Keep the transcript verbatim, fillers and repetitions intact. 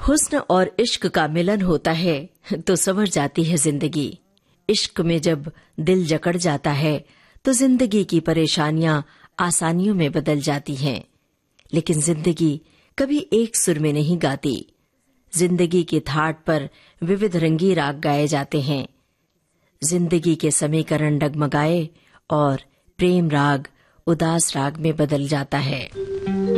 हुस्न और इश्क का मिलन होता है तो समझ जाती है जिंदगी। इश्क में जब दिल जकड़ जाता है तो जिंदगी की परेशानियां आसानियों में बदल जाती हैं। लेकिन जिंदगी कभी एक सुर में नहीं गाती। जिंदगी की थाट पर विविध रंगी राग गाए जाते हैं। जिंदगी के समीकरण डगमगाए और प्रेम राग उदास राग में बदल जाता है।